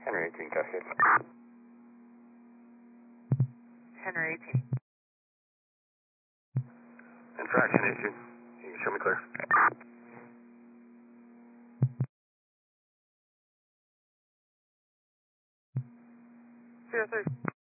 Henry 18, Cascade. Henry 18. Infraction issue. You can show me clear. 03.